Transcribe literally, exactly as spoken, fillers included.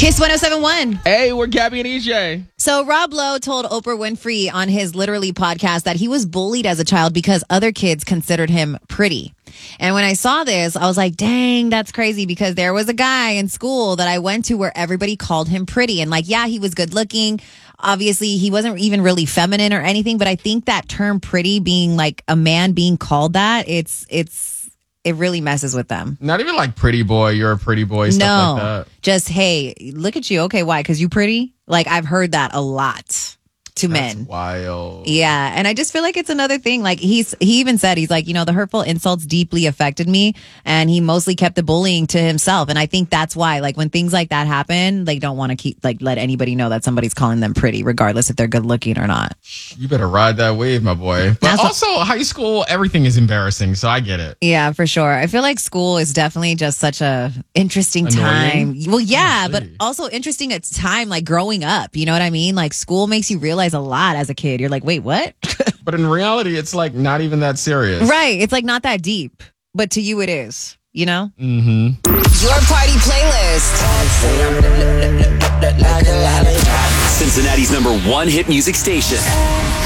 Kiss one oh seven point one. Hey, we're Gabby and E J. So Rob Lowe told Oprah Winfrey on his Literally podcast that he was bullied as a child because other kids considered him pretty. And when I saw this, I was like, dang, that's crazy, because there was a guy in school that I went to where everybody called him pretty. And like, yeah, he was good looking. Obviously, he wasn't even really feminine or anything. But I think that term pretty, being like a man being called that, it's it's it really messes with them. Not even like pretty boy, you're a pretty boy, stuff no, like that. Just, hey, look at you. Okay, why? Because you pretty? Like, I've heard that a lot to That's men. wild. Yeah, and I just feel like it's another thing. Like, he's he even said, he's like, you know, the hurtful insults deeply affected me, and he mostly kept the bullying to himself. And I think that's why, like, when things like that happen, they don't want to keep, like, let anybody know that somebody's calling them pretty, regardless if they're good looking or not. You better ride that wave, my boy. But That's also, high school, everything is embarrassing, so I get it. Yeah, for sure. I feel like school is definitely just such a interesting Annoying? time. Well, yeah, Oh, but gee. also interesting at time, like growing up. You know what I mean? Like, school makes you realize a lot as a kid. You're like, wait, what? But in reality, it's like not even that serious. Right. It's like not that deep, but to you it is, you know? Mm-hmm. Your party playlist. Cincinnati's number one hit music station.